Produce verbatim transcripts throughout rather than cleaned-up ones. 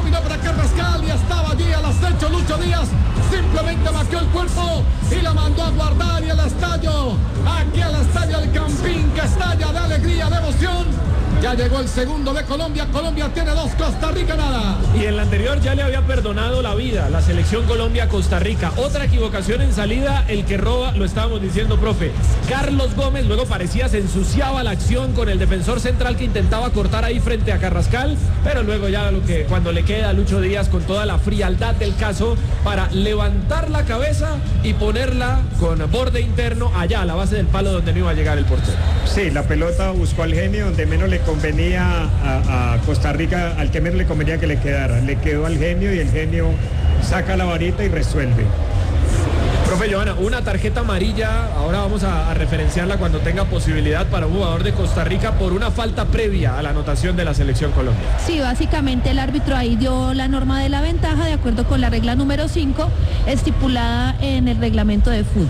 caminó para Carrascal y estaba allí al acecho Lucho Díaz. Simplemente batió el cuerpo y la mandó a guardar y al estadio, aquí al estadio del Campín, que estalla de alegría, de emoción. Ya llegó el segundo de Colombia. Colombia tiene dos, Costa Rica nada. Y en la anterior ya le había perdonado la vida la selección Colombia-Costa Rica. Otra equivocación en salida, el que roba, lo estábamos diciendo, profe. Carlos Gómez luego parecía se ensuciaba la acción con el defensor central que intentaba cortar ahí frente a Carrascal, pero luego ya lo que cuando le queda a Lucho Díaz con toda la frialdad del caso para levantar la cabeza y ponerla con borde interno allá a la base del palo donde no iba a llegar el portero. Sí, la pelota buscó al genio donde menos le convenía a, a Costa Rica, al que menos le convenía que le quedara. Le quedó al genio y el genio saca la varita y resuelve. Profe Johanna, una tarjeta amarilla, ahora vamos a, a referenciarla cuando tenga posibilidad para un jugador de Costa Rica por una falta previa a la anotación de la selección Colombia. Sí, básicamente el árbitro ahí dio la norma de la ventaja de acuerdo con la regla número cinco estipulada en el reglamento de fútbol.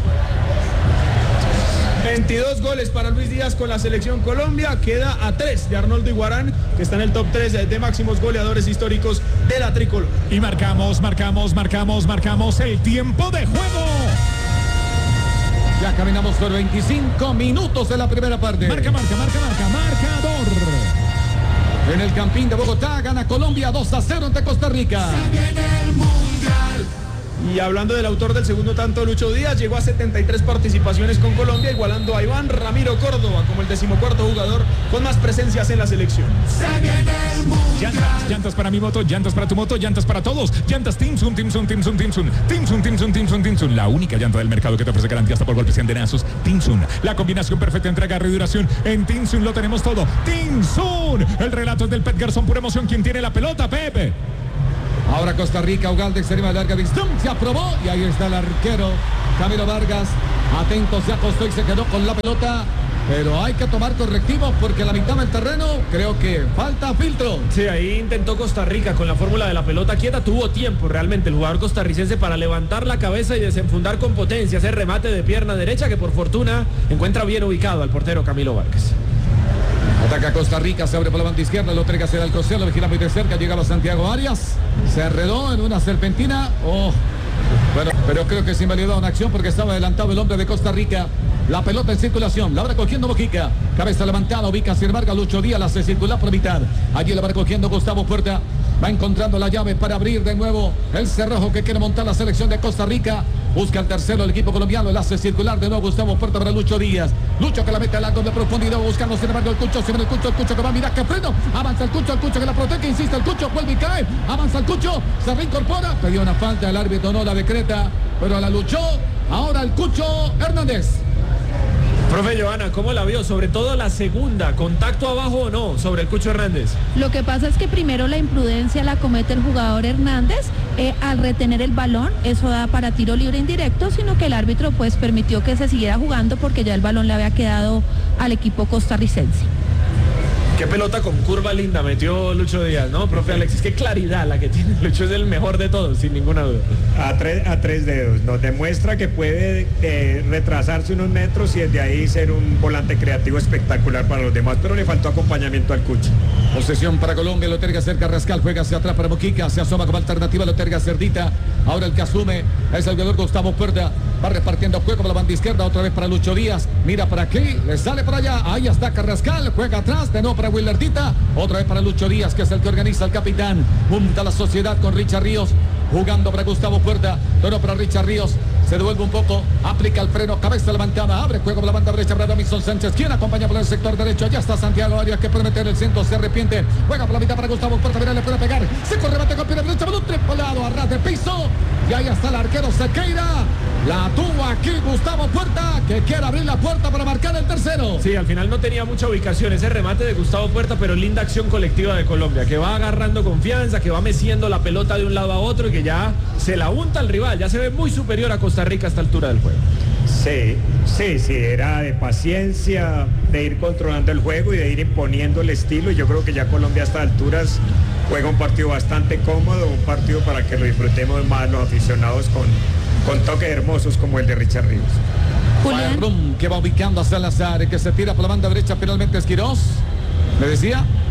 veintidós goles para Luis Díaz con la selección Colombia, queda a tres de Arnoldo Iguarán, que está en el top tres de máximos goleadores históricos de la tricolor. Y marcamos, marcamos, marcamos, marcamos el tiempo de juego. Ya caminamos por veinticinco minutos de la primera parte. Marca, marca, marca, marca, marcador. En el Campín de Bogotá gana Colombia dos a cero ante Costa Rica. Se viene el Mundial. Y hablando del autor del segundo tanto, Lucho Díaz, llegó a setenta y tres participaciones con Colombia, igualando a Iván Ramiro Córdoba como el decimocuarto jugador con más presencias en la selección. Se viene el Mundial. Llantas, llantas para mi moto, llantas para tu moto, llantas para todos. Llantas Timsun, Timsun, Timsun, Timsun. Timsun, Timsun, Timsun, Timsun. La única llanta del mercado que te ofrece garantía hasta por golpes y andenazos. Timsun, la combinación perfecta entre agarre y duración. En Timsun lo tenemos todo. Timsun. El relato es del Pet Garzón, pura emoción. ¿Quién tiene la pelota, Pepe? Ahora Costa Rica, Ugalde extrema de larga distancia, probó y ahí está el arquero Camilo Vargas, atento, se acostó y se quedó con la pelota, pero hay que tomar correctivos porque a la mitad del terreno creo que falta filtro. Sí, ahí intentó Costa Rica con la fórmula de la pelota quieta, tuvo tiempo realmente el jugador costarricense para levantar la cabeza y desenfundar con potencia ese remate de pierna derecha que por fortuna encuentra bien ubicado al portero Camilo Vargas. Ataca Costa Rica, se abre por la banda izquierda, lo entrega hacia el Alcocer, lo vigila muy de cerca, llegaba Santiago Arias, se enredó en una serpentina, oh, bueno, pero creo que se invalidó una acción porque estaba adelantado el hombre de Costa Rica. La pelota en circulación, la va cogiendo Mojica, cabeza levantada, ubica sin embargo a Lucho Díaz, la hace circular por mitad, allí la va cogiendo Gustavo Puerta, va encontrando la llave para abrir de nuevo el cerrojo que quiere montar la selección de Costa Rica. Busca el tercero el equipo colombiano, el hace circular de nuevo Gustavo Puerta para Lucho Díaz. Lucho que la mete al lado de profundidad, buscando sin embargo el Cucho, se viene el Cucho, el Cucho que va a mirar que freno, avanza el Cucho, el Cucho que la protege, insiste el Cucho, vuelve y cae, avanza el Cucho, se reincorpora, pidió una falta, el árbitro no la decreta, pero la luchó, ahora el Cucho Hernández. Profe Johanna, ¿cómo la vio? Sobre todo la segunda, ¿contacto abajo o no sobre el Cucho Hernández? Lo que pasa es que primero la imprudencia la comete el jugador Hernández eh, al retener el balón, eso da para tiro libre indirecto, sino que el árbitro pues permitió que se siguiera jugando porque ya el balón le había quedado al equipo costarricense. Qué pelota con curva linda metió Lucho Díaz, ¿no, profe Alexis? Qué claridad la que tiene Lucho, es el mejor de todos, sin ninguna duda. A tres, a tres dedos, nos demuestra que puede eh, retrasarse unos metros y desde ahí ser un volante creativo espectacular para los demás, pero le faltó acompañamiento al Cucho. Posesión para Colombia, lo terga cerca Rascal, juega hacia atrás para Mojica, se asoma como alternativa, lo terga Cerdita, ahora el que asume es el jugador Gustavo Puerta, va repartiendo juego por la banda izquierda, otra vez para Lucho Díaz, mira para aquí, le sale para allá, ahí está Carrascal, juega atrás, de nuevo para Willardita, otra vez para Lucho Díaz, que es el que organiza el capitán, junta la sociedad con Richard Ríos, jugando para Gustavo Puerta, todo para Richard Ríos, se devuelve un poco, aplica el freno, cabeza levantada, abre juego por la banda derecha para Davinson Sánchez, quien acompaña por el sector derecho, allá está Santiago Arias que puede meter el centro, se arrepiente, juega por la mitad para Gustavo Puerta, mira, le puede pegar, se corre, bate con pierna derecha, un tripolado a ras de piso, y ahí está el arquero Sequeira, la tuvo aquí Gustavo Puerta, que quiere abrir la puerta para marcar el tercero. Sí, al final no tenía mucha ubicación ese remate de Gustavo Puerta, pero linda acción colectiva de Colombia, que va agarrando confianza, que va meciendo la pelota de un lado a otro y que ya se la unta al rival, ya se ve muy superior a Costa Rica a esta altura del juego. Sí, sí, sí, era de paciencia, de ir controlando el juego y de ir imponiendo el estilo, y yo creo que ya Colombia a estas alturas juega un partido bastante cómodo, un partido para que lo disfrutemos más los aficionados con, con toques hermosos como el de Richard Ríos. Julián Rum, que va ubicando a Salazar, que se tira por la banda derecha, finalmente es Quirós, ¿me decía?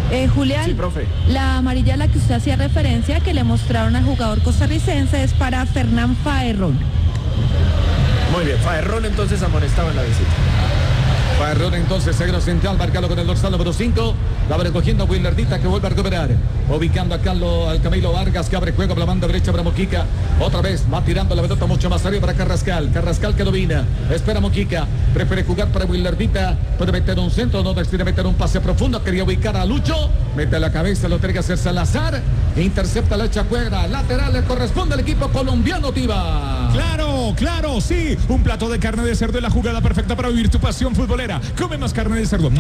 Eh, Julián, Sí, profe. la amarilla a la que usted hacía referencia, que le mostraron al jugador costarricense, es para Fernán Faerrón. Muy bien, Faerrón entonces amonestado en la visita. Faerrón entonces, seguro central, marcado con el dorsal número cinco. La va recogiendo Willardita, que vuelve a recuperar. Ubicando a Carlos, al Camilo Vargas, que abre juego por la banda derecha para Mojica. Otra vez va tirando la pelota mucho más arriba para Carrascal. Carrascal que domina. Espera Mojica. Prefiere jugar para Willardita. Puede meter un centro, no decide meter un pase profundo. Quería ubicar a Lucho. Mete la cabeza, lo tiene que hacer Salazar. Intercepta la hecha cuerda. Lateral le corresponde al equipo colombiano, Tiva. Claro, claro, sí. Un plato de carne de cerdo es la jugada perfecta para vivir tu pasión futbolera. Come más carne de cerdo.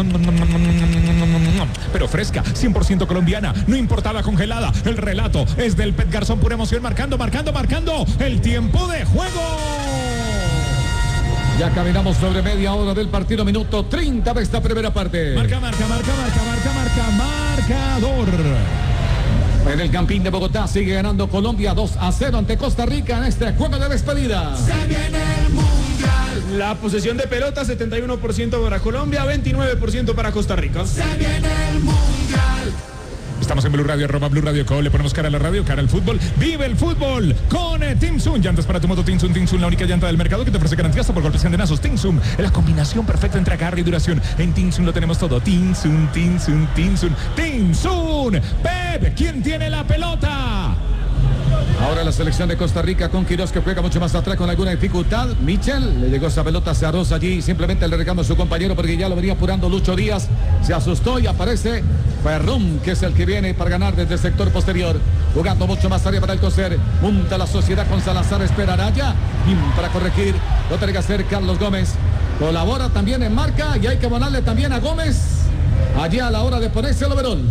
Pero fresca, cien por ciento colombiana, no importada congelada. El relato es del Pet Garzón, pura emoción, marcando, marcando, marcando el tiempo de juego. Ya caminamos sobre media hora del partido, minuto treinta de esta primera parte. Marca, marca, marca, marca, marca, marca, marcador. En el Campín de Bogotá sigue ganando Colombia dos a cero ante Costa Rica en este juego de despedida. Se viene el Mundial. La posesión de pelota, setenta y uno por ciento para Colombia, veintinueve por ciento para Costa Rica. Se viene el Mundial. Estamos en Blue Radio, arroba Blue Radio Co. Le ponemos cara a la radio, cara al fútbol. ¡Vive el fútbol! Con eh, Timsun. Llantas para tu moto Timsun. Timsun, la única llanta del mercado que te ofrece garantía hasta por golpes y andenazos. Timsun, la combinación perfecta entre agarre y duración. En Timsun lo tenemos todo. Timsun, Timsun, Timsun, Timsun. Pep, ¿quién tiene la pelota? Ahora la selección de Costa Rica con Quiroz, que juega mucho más atrás con alguna dificultad. Michel, le llegó esa pelota hacia Rosa allí, simplemente le reclama a su compañero porque ya lo venía apurando Lucho Díaz. Se asustó y aparece Ferrón, que es el que viene para ganar desde el sector posterior. Jugando mucho más área para el coser. Monta la sociedad con Salazar, espera Araya. Y para corregir, lo tiene que hacer Carlos Gómez. Colabora también en marca y hay que abonarle también a Gómez allí a la hora de ponerse el overol.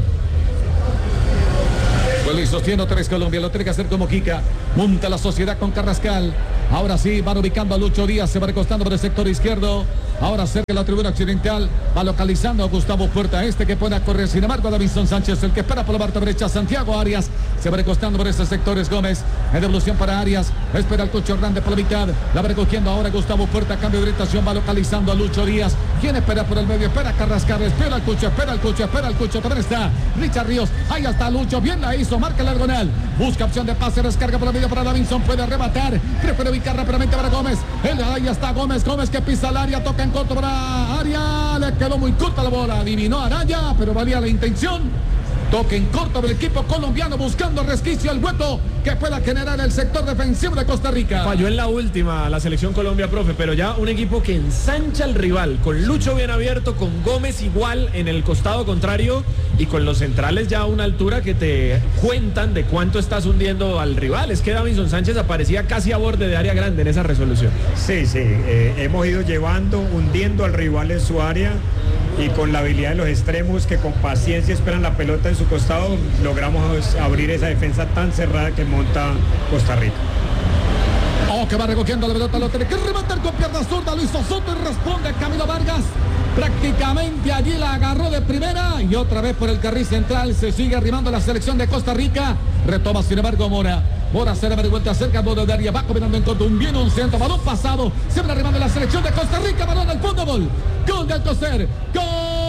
Luis sostiene otra vez Colombia, lo tiene que hacer como Kika. Monta la sociedad con Carrascal. Ahora sí, van ubicando a Lucho Díaz, se va recostando por el sector izquierdo. Ahora cerca de la tribuna occidental, va localizando a Gustavo Puerta, este que pueda correr. Sin embargo, Davinson Sánchez, el que espera por la parte derecha, Santiago Arias, se va recostando por estos sectores. Gómez, en devolución para Arias, espera el Cucho Hernández por la mitad, la va recogiendo ahora Gustavo Puerta, cambio de orientación, va localizando a Lucho Díaz. ¿Quién espera por el medio? Espera Carrascal, espera el Cucho, espera el Cucho, espera el Cucho, también está Richard Ríos, ahí está Lucho, bien la hizo, marca el diagonal, busca opción de pase, descarga por la medio para Davinson, puede rematar, prefiere ubicar rápidamente para Gómez, él, ahí está Gómez, Gómez que pisa el área, toca en corto para Arias, le quedó muy corta la bola, adivinó Araya, pero valía la intención. Toque en corto del equipo colombiano buscando resquicio al hueco que pueda generar el sector defensivo de Costa Rica. Falló en la última la selección Colombia, profe, pero ya un equipo que ensancha al rival, con Lucho bien abierto, con Gómez igual en el costado contrario y con los centrales ya a una altura que te cuentan de cuánto estás hundiendo al rival. Es que Davinson Sánchez aparecía casi a borde de área grande en esa resolución. Sí, sí, eh, hemos ido llevando, hundiendo al rival en su área y con la habilidad de los extremos que con paciencia esperan la pelota en su costado, logramos abrir esa defensa tan cerrada que monta Costa Rica. Oh, que va recogiendo la pelota, lo tiene que rematar con pierna zurda, lo hizo Soto y responde Camilo Vargas. Prácticamente allí la agarró de primera y otra vez por el carril central se sigue arrimando la selección de Costa Rica. Retoma sin embargo Mora. Mora se da de vuelta cerca, borde de área, va combinando en corto, un bien, un centro, balón pasado, se va arrimando la selección de Costa Rica, balón al fondo, gol, gol de Alcocer, gol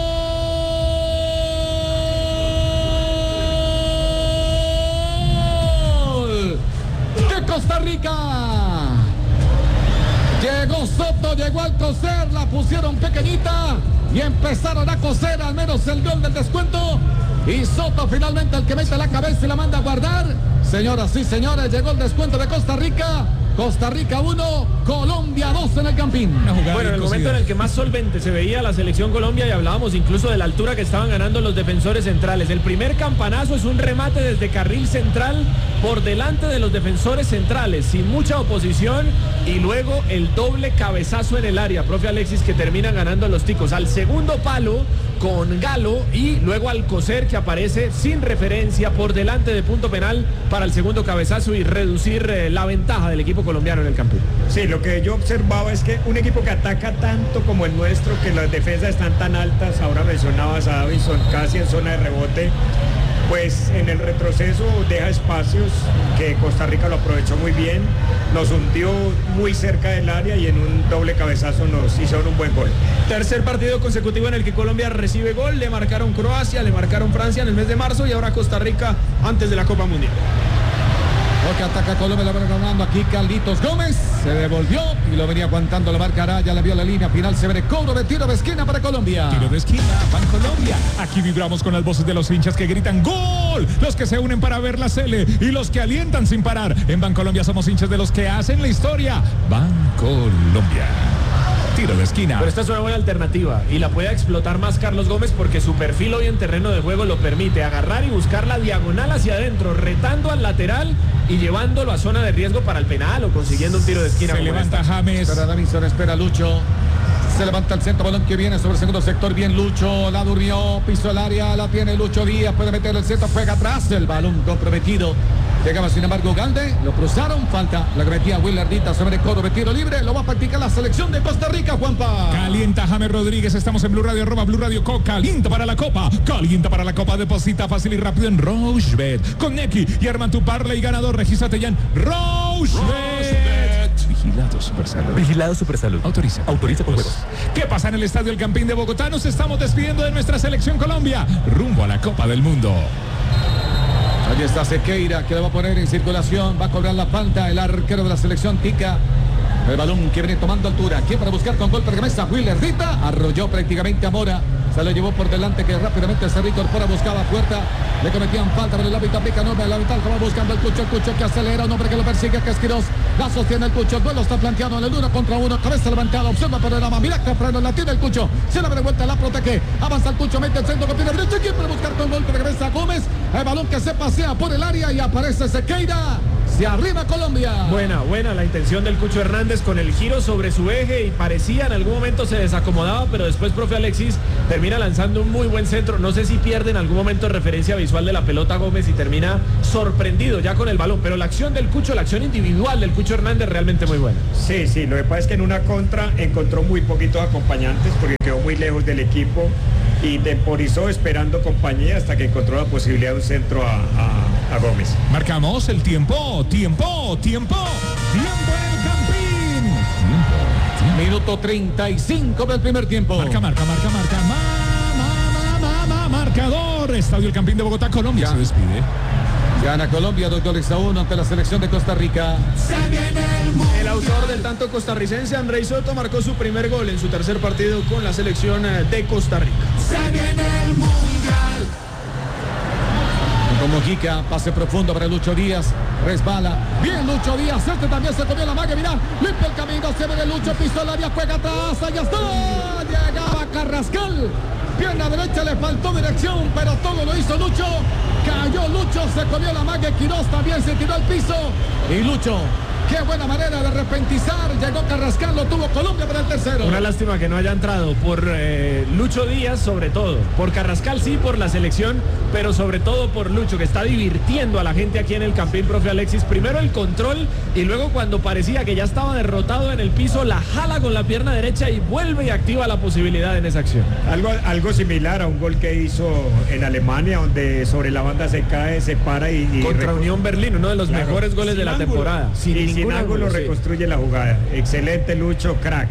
de Costa Rica. Llegó Soto, llegó Alcocer, la pusieron pequeñita y empezaron a coser al menos el gol del descuento. Y Soto finalmente el que mete la cabeza y la manda a guardar. Señoras y señores, llegó el descuento de Costa Rica. Costa Rica uno, Colombia dos en el Campín. Bueno, en el momento en el que más solvente se veía la selección Colombia y hablábamos incluso de la altura que estaban ganando los defensores centrales. El primer campanazo es un remate desde carril central por delante de los defensores centrales, sin mucha oposición, y luego el doble cabezazo en el área, profe Alexis, que terminan ganando los ticos. Al segundo palo con Galo y luego Alcocer, que aparece sin referencia por delante de punto penal para el segundo cabezazo y reducir eh, la ventaja del equipo colombiano en el campo. Sí, lo que yo observaba es que un equipo que ataca tanto como el nuestro, que las defensas están tan altas, ahora mencionabas a Davinson casi en zona de rebote, Pues en el retroceso deja espacios que Costa Rica lo aprovechó muy bien, nos hundió muy cerca del área y en un doble cabezazo nos hicieron un buen gol. Tercer partido consecutivo en el que Colombia recibe gol, le marcaron Croacia, le marcaron Francia en el mes de marzo y ahora Costa Rica antes de la Copa Mundial. Porque ataca Colombia, la va ganando aquí Carlitos Gómez, se devolvió y lo venía aguantando la marca Araya, le vio la línea final, se ve cobro de tiro de esquina para Colombia. Tiro de esquina, Ban Colombia. Aquí vibramos con las voces de los hinchas que gritan ¡gol! Los que se unen para ver la Cele y los que alientan sin parar. En Ban Colombia somos hinchas de los que hacen la historia. Ban Colombia. Tiro de esquina. Pero esta es una buena alternativa y la puede explotar más Carlos Gómez porque su perfil hoy en terreno de juego lo permite agarrar y buscar la diagonal hacia adentro, retando al lateral y llevándolo a zona de riesgo para el penal o consiguiendo un tiro de esquina. Se levanta esta. James. Espera Davinson, espera Lucho. Se levanta el centro, balón que viene sobre el segundo sector. Bien Lucho, la durmió, pisó el área, la tiene Lucho Díaz, puede meter el centro, juega atrás, el balón comprometido. Llegaba sin embargo Galde, lo cruzaron, falta la que metía Willardita sobre el coro de tiro libre, lo va a practicar la selección de Costa Rica, Juanpa. Calienta James Rodríguez, estamos en Blue Radio, arroba Blue Radio Co, calienta para la Copa, calienta para la Copa, deposita fácil y rápido en Rochebet, con Neki y arma tu parla y ganador, regístrate ya en Rochebet. Vigilado Supersalud. Vigilado Supersalud. Autoriza. Autoriza con juegos. ¿Qué pasa en el Estadio El Campín de Bogotá? Nos estamos despidiendo de nuestra selección Colombia, rumbo a la Copa del Mundo. Allí está Sequeira, que le va a poner en circulación, va a cobrar la falta el arquero de la selección Tica. El balón que viene tomando altura, aquí para buscar con golpe de cabeza Willardita, arrolló prácticamente a Mora, se lo llevó por delante que rápidamente se reincorpora, buscaba puerta, le cometían falta, pero el hábito aplica nombre, el hábito va buscando el Cucho, el Cucho que acelera, un hombre que lo persigue, que es Quirós, la sostiene el Cucho, el duelo está planteado en el uno contra uno, cabeza levantada, observa por el panorama, mira que freno, la tiene el Cucho, se le abre vuelta, la protege, avanza el Cucho, mete el centro, que tiene derecho, aquí para buscar con golpe de cabeza Gómez, el balón que se pasea por el área y aparece Sequeira. Se arriba Colombia. Buena, buena la intención del Cucho Hernández con el giro sobre su eje y parecía en algún momento se desacomodaba, pero después profe Alexis termina lanzando un muy buen centro. No sé si pierde en algún momento referencia visual de la pelota Gómez y termina sorprendido ya con el balón, pero la acción del Cucho, la acción individual del Cucho Hernández realmente muy buena. Sí, sí, lo que pasa es que en una contra encontró muy poquitos acompañantes porque quedó muy lejos del equipo y temporizó esperando compañía hasta que encontró la posibilidad de un centro a, a, a Gómez. Marcamos el tiempo, tiempo, tiempo, tiempo en el Campín. Tiempo, tiempo. Minuto treinta y cinco del primer tiempo. Marca, marca, marca, marca, ma, ma, ma, ma, ma, marcador. Estadio El Campín de Bogotá, Colombia Ya. se despide. Gana Colombia, dos goles a uno ante la selección de Costa Rica. El autor del tanto costarricense, Andrei Soto, marcó su primer gol en su tercer partido con la selección de Costa Rica. Como Jica, pase profundo para Lucho Díaz, resbala, bien Lucho Díaz, este también se comió la magia, mira, limpia el camino, se ve de Lucho, pisó el área, juega atrás, allá está, llegaba Carrascal, pierna derecha, le faltó dirección, pero todo lo hizo Lucho, cayó Lucho, se comió la magia, Quirós también se tiró al piso, y Lucho, qué buena manera de repentizar, llegó Carrascal, lo tuvo Colombia para el tercero. Una lástima que no haya entrado por eh, Lucho Díaz sobre todo, por Carrascal sí, por la selección, pero sobre todo por Lucho que está divirtiendo a la gente aquí en el Campín, profe Alexis, primero el control y luego cuando parecía que ya estaba derrotado en el piso, la jala con la pierna derecha y vuelve y activa la posibilidad en esa acción. Algo, algo similar a un gol que hizo en Alemania donde sobre la banda se cae, se para y... y Contra reco- Unión Berlín, uno de los Claro. mejores goles Sin de la ángulo. temporada. y sin ningún ángulo sí. reconstruye la jugada. Excelente Lucho, crack.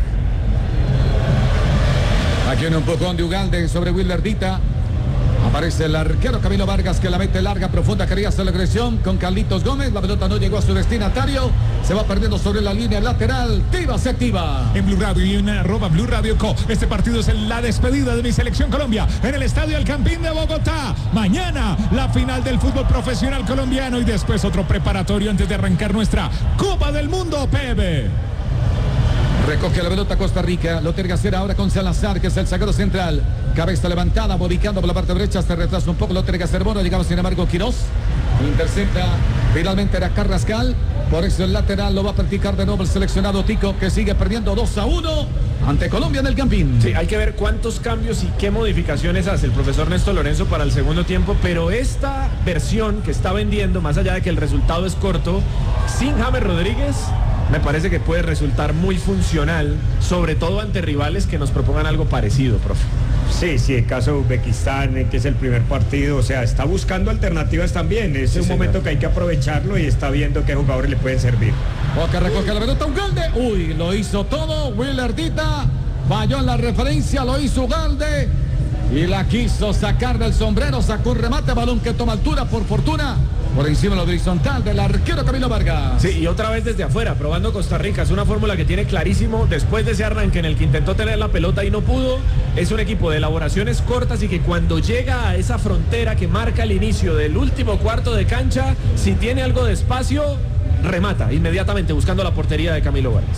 Aquí en un empujón de Ugalde sobre Willardita. Aparece el arquero Camilo Vargas que la mete larga, profunda, quería hacer la agresión con Carlitos Gómez. La pelota no llegó a su destinatario. Se va perdiendo sobre la línea lateral. Tiva se activa. En Blue Radio y en arroba Blue Radio Co. Este partido es la despedida de mi selección Colombia en el Estadio El Campín de Bogotá. Mañana la final del fútbol profesional colombiano y después otro preparatorio antes de arrancar nuestra Copa del Mundo, P B. Recoge la pelota Costa Rica. Lo tiene que hacer ahora con Salazar, que es el zaguero central. Cabeza levantada, ubicando por la parte derecha. Se retrasa un poco. Lo tiene que hacer Mora. Llegaba sin embargo Quirós. Intercepta. Finalmente era Carrascal. Por eso el lateral lo va a practicar de nuevo el seleccionado Tico, que sigue perdiendo dos a uno ante Colombia en el Campín. Sí, hay que ver cuántos cambios y qué modificaciones hace el profesor Néstor Lorenzo para el segundo tiempo, pero esta versión que está vendiendo, más allá de que el resultado es corto, sin James Rodríguez, me parece que puede resultar muy funcional, sobre todo ante rivales que nos propongan algo parecido, profe. Sí, sí, el caso de Uzbekistán, que es el primer partido, o sea, está buscando alternativas también. Es Sí, un señor. momento que hay que aprovecharlo y está viendo qué jugadores le pueden servir. Boca recoge la pelota, Ugalde. Uy, lo hizo todo. Willardita falló en la referencia, lo hizo Ugalde. Y la quiso sacar del sombrero, sacó un remate, balón que toma altura por fortuna. Por encima de lo horizontal del arquero Camilo Vargas. Sí, y otra vez desde afuera, probando Costa Rica. Es una fórmula que tiene clarísimo. Después de ese arranque en el que intentó tener la pelota y no pudo, es un equipo de elaboraciones cortas y que cuando llega a esa frontera que marca el inicio del último cuarto de cancha, si tiene algo de espacio, remata inmediatamente buscando la portería de Camilo Vargas.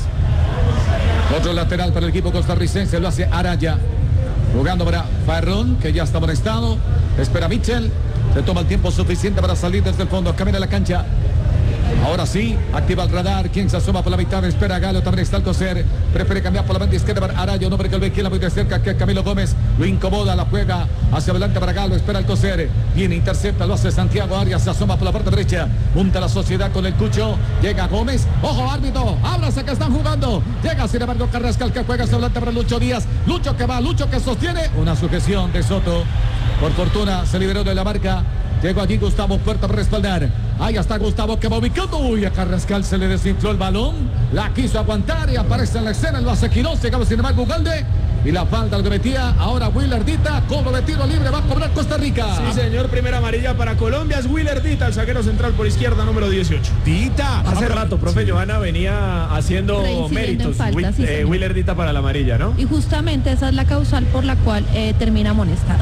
Otro lateral para el equipo costarricense, lo hace Araya. Jugando para Farrón, que ya está amonestado. Espera Mitchell. Se toma el tiempo suficiente para salir desde el fondo. Camina la cancha. Ahora sí, activa el radar. Quien se asoma por la mitad, espera a Galo. También está el coser. Prefiere cambiar por la banda izquierda para Araya. No, porque el ve quien la muy de cerca, que Camilo Gómez lo incomoda, la juega hacia adelante para Galo. Espera el coser. Viene, intercepta, lo hace Santiago Arias. Se asoma por la parte derecha. Junta la sociedad con el Cucho. Llega Gómez. Ojo, árbitro. Ábrase que están jugando. Llega, sin embargo, Carrascal, que juega hacia adelante para Lucho Díaz. Lucho que va, Lucho que sostiene. Una sujeción de Soto. Por fortuna se liberó de la marca. Llegó allí Gustavo Puerta para respaldar. Ahí está Gustavo que va ubicando. Uy, a Carrascal se le desinfló el balón. La quiso aguantar y aparece en la escena. Lo hace Quirós. Llegaba sin embargo Ugalde. Y la falta lo que metía. Ahora Willardita. Cobro de tiro libre. Va a cobrar Costa Rica. Sí, señor. Primera amarilla para Colombia. Es Willardita, el zaguero central por izquierda, número dieciocho. Dita. Hace rato, profe Johanna venía haciendo Reincidiendo méritos. en falta, Wi- sí, eh, señor. Willardita para la amarilla, ¿no? Y justamente esa es la causal por la cual eh, termina amonestado.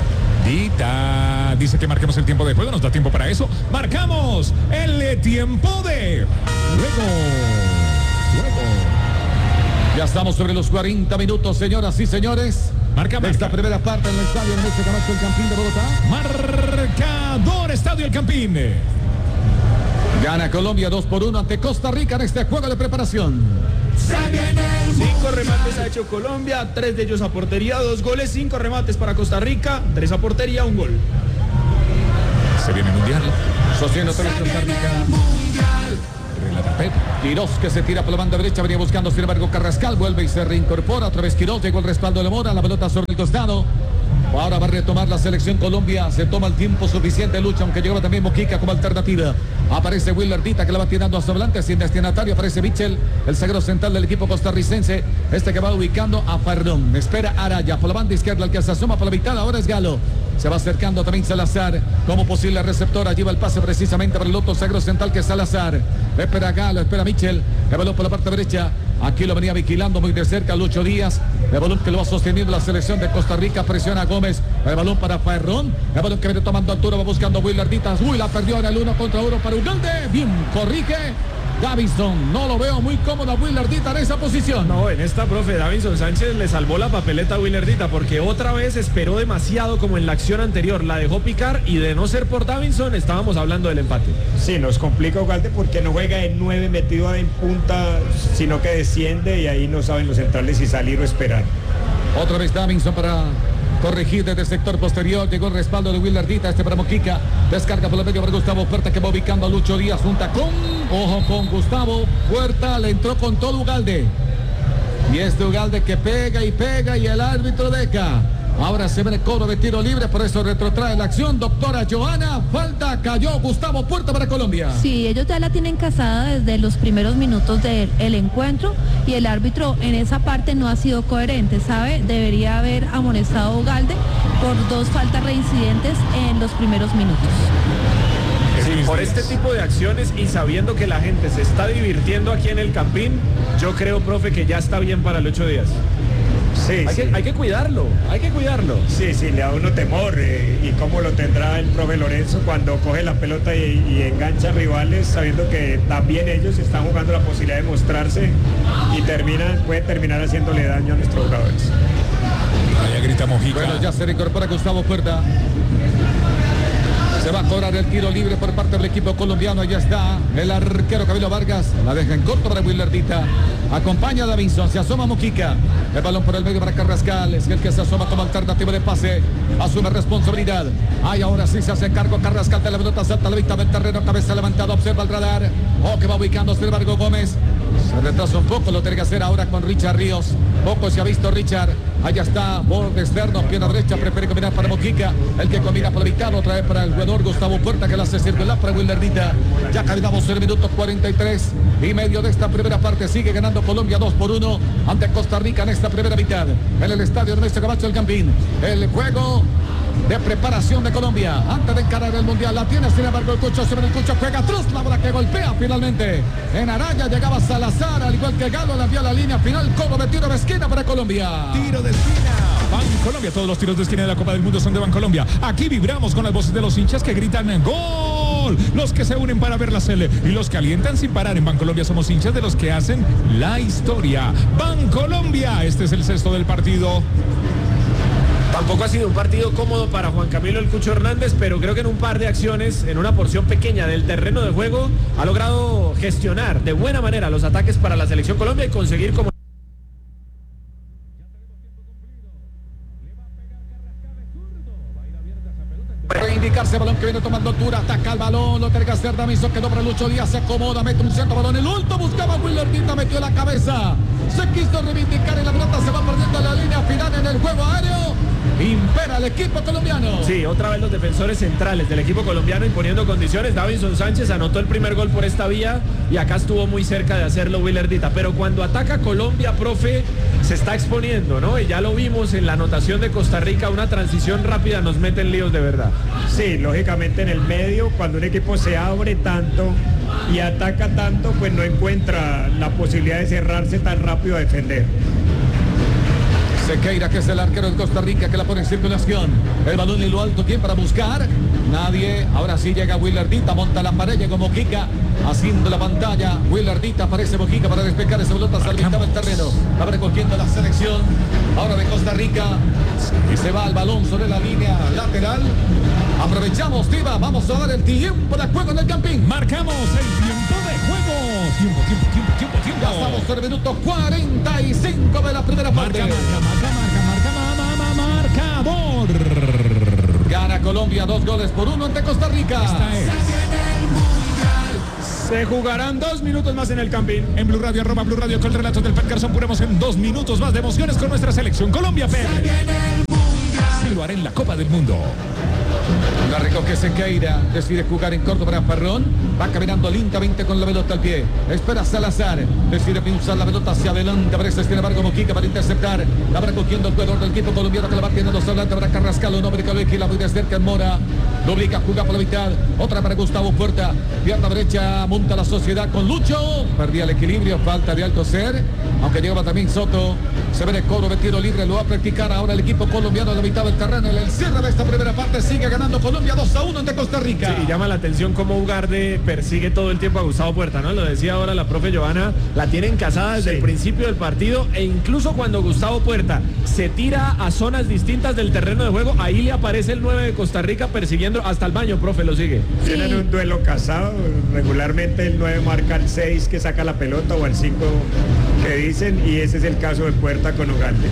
Dita dice que marquemos el tiempo de juego, nos da tiempo para eso. Marcamos el eh, tiempo de juego. Juego. Ya estamos sobre los cuarenta minutos, señoras y señores. Marca, de esta marca. primera parte en el estadio en este Camacho, el Campín de Bogotá. Marcador Estadio El Campín. Gana Colombia dos por uno ante Costa Rica en este juego de preparación. Cinco remates ha hecho Colombia, tres de ellos a portería, dos goles, cinco remates para Costa Rica, tres a portería, un gol. Se viene el mundial. Sostiene otra vez Costa Rica. Relata Pep. Quirós que se tira por la banda derecha, venía buscando sin embargo Carrascal, vuelve y se reincorpora, otra vez Quirós, llegó el respaldo de Mora, la pelota sobre el costado. Ahora va a retomar la selección Colombia, se toma el tiempo suficiente, lucha, aunque llegaba también Mojica como alternativa. Aparece Willardita que la va tirando hacia adelante, sin destinatario, aparece Mitchell, el zaguero central del equipo costarricense, este que va ubicando a Farrón. Espera Araya por la banda izquierda, el que se asoma por la mitad, ahora es Galo. Se va acercando también Salazar como posible receptor. Allí va el pase precisamente para el otro zaguero central que es Salazar. Espera Galo, espera Mitchell. El balón por la parte derecha. Aquí lo venía vigilando muy de cerca Lucho Díaz. El balón que lo va sosteniendo la selección de Costa Rica. Presiona a Gómez. El balón para Farrón. El balón que viene tomando altura. Va buscando a Willardita. Uy, la perdió en el uno contra uno para Ugalde. Bien, corrige Davinson. No lo veo muy cómodo a Willardita en esa posición. No, en esta, profe, Davinson Sánchez le salvó la papeleta a Willardita porque otra vez esperó demasiado como en la acción anterior. La dejó picar y de no ser por Davinson estábamos hablando del empate. Sí, nos complica Ugalde porque no juega en nueve metido en punta, sino que desciende y ahí no saben los centrales si salir o esperar. Otra vez Davinson para corregir desde el sector posterior. Llegó el respaldo de Willardita. Este para Mojica. Descarga por el medio para Gustavo Puerta que va ubicando a Lucho Díaz. Junta con, ojo con Gustavo Puerta. Le entró con todo Ugalde. Y este Ugalde que pega y pega y el árbitro deja. Ahora se ve el cobro de tiro libre, por eso retrotrae la acción. Doctora Johanna, falta, cayó Gustavo Puerta para Colombia. Sí, ellos ya la tienen casada desde los primeros minutos del el encuentro y el árbitro en esa parte no ha sido coherente, ¿sabe? Debería haber amonestado a Ugalde por dos faltas reincidentes en los primeros minutos. Sí, por este tipo de acciones y sabiendo que la gente se está divirtiendo aquí en el Campín, yo creo, profe, que ya está bien para Lucho Díaz. Sí, Hay, sí. que, hay que cuidarlo, hay que cuidarlo. Sí, sí, le da uno temor eh, y cómo lo tendrá el profe Lorenzo cuando coge la pelota y, y engancha a rivales sabiendo que también ellos están jugando la posibilidad de mostrarse y terminan, puede terminar haciéndole daño a nuestros jugadores. Allá grita Mojica. Bueno, ya se reincorpora Gustavo Puerta. Se va a cobrar el tiro libre por parte del equipo colombiano. Allá está el arquero Camilo Vargas. La deja en corto para Willardita. Acompaña a Davinson. Se asoma Mojica. El balón por el medio para Carrascal. Es el que se asoma como alternativa de pase. Asume responsabilidad. Ahí ahora sí se hace cargo Carrascal de la pelota. Salta la víctima del terreno. Cabeza levantada. Observa el radar. Oh, que va ubicando sin embargo Gómez. Se retrasa un poco, lo tiene que hacer ahora con Richard Ríos. Poco se ha visto Richard. Allá está, borde externo, pierna derecha, prefiere combinar para Mojica. El que combina por la mitad, otra vez para el jugador Gustavo Puerta, que la hace circular para Willardita. Ya caminamos en el minuto cuarenta y tres y medio de esta primera parte. Sigue ganando Colombia dos por uno ante Costa Rica en esta primera mitad. En el estadio Ernesto Camacho del Campín. El juego de preparación de Colombia antes de encarar el Mundial. La tiene, sin embargo, el Cucho. Sobre el Cucho juega atrás, la bola que golpea finalmente en Araya. Llegaba Salazar, al igual que Galo, la envió a la línea final. Codo de tiro de esquina para Colombia. Tiro de esquina. Bancolombia, todos los tiros de esquina de la Copa del Mundo son de Bancolombia. Aquí vibramos con las voces de los hinchas que gritan ¡gol! Los que se unen para ver la Cele y los que alientan sin parar. En Bancolombia somos hinchas de los que hacen la historia. Bancolombia, este es el sexto del partido. Tampoco ha sido un partido cómodo para Juan Camilo El Cucho Hernández, pero creo que en un par de acciones, en una porción pequeña del terreno de juego, ha logrado gestionar de buena manera los ataques para la Selección Colombia y conseguir como... Reivindicarse, balón que viene tomando altura, ataca el balón, lo tiene que hacer Damiso, que dobra Lucho Díaz, se acomoda, mete un centro balón, el ulto buscaba Willardita, metió la cabeza, se quiso reivindicar y la pelota se va perdiendo en la línea final en el juego aéreo. Impera el equipo colombiano. Sí, otra vez los defensores centrales del equipo colombiano imponiendo condiciones. Davinson Sánchez anotó el primer gol por esta vía y acá estuvo muy cerca de hacerlo Willardita. Pero cuando ataca Colombia, profe, se está exponiendo, ¿no? Y ya lo vimos en la anotación de Costa Rica, una transición rápida nos mete en líos de verdad. Sí, lógicamente en el medio, cuando un equipo se abre tanto y ataca tanto, pues no encuentra la posibilidad de cerrarse tan rápido a defender. Sequeira, que es el arquero de Costa Rica, que la pone en circulación. El balón en lo alto, ¿quién para buscar? Nadie. Ahora sí llega Willardita, monta la pared, llegó Mojica, haciendo la pantalla. Willardita, aparece Mojica para despejar esa pelota al mitad del terreno. Va recogiendo la selección ahora de Costa Rica. Y se va el balón sobre la línea lateral. Aprovechamos, Tiva, vamos a dar el tiempo de juego en el Campín. Marcamos el tiempo de juego. Tiempo, tiempo, tiempo, tiempo, tiempo. Ya estamos en el minuto cuarenta y cinco de la primera parte. Marca, marca, marca, marca, marca, marca, marcador. Gana Colombia dos goles por uno ante Costa Rica. Esta es. Se jugarán dos minutos más en el Campín. En Blue Radio, arroba Blue Radio, con el relato del Pet Garzón, puremos en dos minutos más de emociones con nuestra selección Colombia, Pet. Sí lo hará en la Copa del Mundo. La recoge Sequeira, decide jugar en corto para Parrón, va caminando lentamente con la pelota al pie, espera Salazar, decide pinzar la pelota hacia adelante, aparece sin embargo Mojica para interceptar, la va recogiendo el jugador del equipo colombiano que la va teniendo adelante para Carrascal, un hombre que lo vigila muy de cerca en Mora, lo obliga a jugar por la mitad, otra para Gustavo Puerta, pierna derecha, monta la sociedad con Lucho, perdía el equilibrio, falta de Alcocer, aunque llegaba también Soto, se ve el cobro de tiro libre, lo va a practicar ahora el equipo colombiano a la mitad del terreno, en el cierre de esta primera parte sigue ganando Colombia dos a uno ante Costa Rica. Sí, y llama la atención cómo Ugarde persigue todo el tiempo a Gustavo Puerta, ¿no? Lo decía ahora la profe Johanna, la tienen casada desde sí. el principio del partido e incluso cuando Gustavo Puerta se tira a zonas distintas del terreno de juego, ahí le aparece el nueve de Costa Rica persiguiendo hasta el baño, profe, lo sigue. Sí. Tienen un duelo casado, regularmente el nueve marca al seis que saca la pelota o al cinco que dicen, y ese es el caso de Puerta con Ugarde.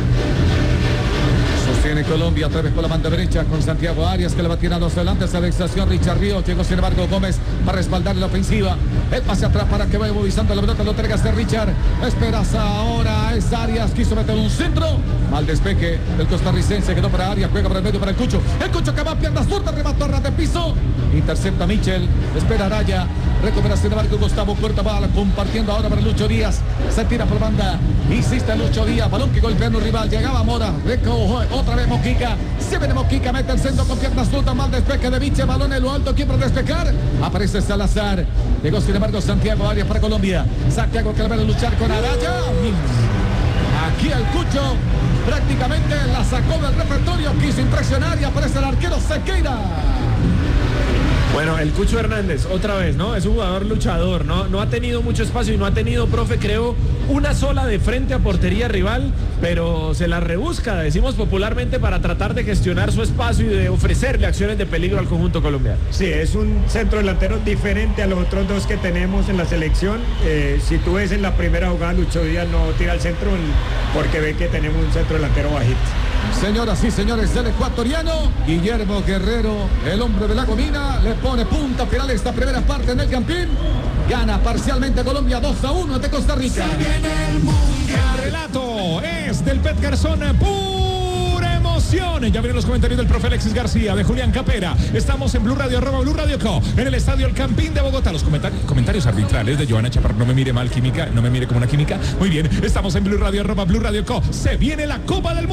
Sostiene Colombia otra vez por la banda derecha con Santiago Arias que le va tirando hacia adelante. Esa vexación Richard Ríos. Llegó sin embargo Gómez para respaldar la ofensiva. El pase atrás para que vaya movilizando la pelota. Lo entrega a Richard. Esperas ahora. Es Arias. Quiso meter un centro. Mal despeje del costarricense. Quedó para Arias. Juega para el medio para el Cucho. El Cucho que va a pierna zurda. Remató a ras de piso. Intercepta Michel. Espera Araya. Recupera sin embargo Gustavo Puerta. Va compartiendo ahora para Lucho Díaz. Se tira por banda. Insiste Lucho Díaz. Balón que golpea a un rival. Llegaba Mora. Recojo. Otra vez Mojica, se viene Mojica, mete el centro con piernas zurdas, mal despeje de Miche, balón en lo alto, ¿quién para despejar? Aparece Salazar, llegó sin embargo Santiago Arias para Colombia, Santiago que le va a luchar con Araya, aquí el Cucho prácticamente la sacó del repertorio, quiso impresionar y aparece el arquero Sequeira. Bueno, el Cucho Hernández, otra vez, ¿no? Es un jugador luchador, ¿no? No ha tenido mucho espacio y no ha tenido, profe, creo, una sola de frente a portería rival, pero se la rebusca, decimos popularmente, para tratar de gestionar su espacio y de ofrecerle acciones de peligro al conjunto colombiano. Sí, es un centro delantero diferente a los otros dos que tenemos en la selección. Eh, si tú ves en la primera jugada, Lucho Díaz no tira al centro porque ve que tenemos un centro delantero bajito. Señoras y señores, del ecuatoriano Guillermo Guerrero, el hombre de la gomina, le pone punta final a esta primera parte en el Campín. Gana parcialmente Colombia dos a uno ante Costa Rica. El relato es del Pet Garzón, pura emoción. Ya vienen los comentarios del profe Alexis García, de Julián Capera. Estamos en Blue Radio, arroba Blue Radio Co, en el estadio El Campín de Bogotá. Los comentarios, comentarios arbitrales de Joana Chaparro. No me mire mal, química, no me mire como una química. Muy bien, estamos en Blue Radio, arroba Blue Radio Co. Se viene la Copa del Mundo.